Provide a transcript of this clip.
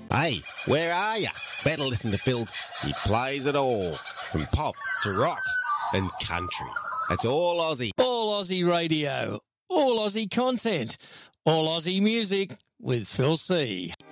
Hey, where are you? Better listen to Phil. He plays it all, from pop to rock and country. It's all Aussie. All Aussie radio, all Aussie content, all Aussie music with Phil C.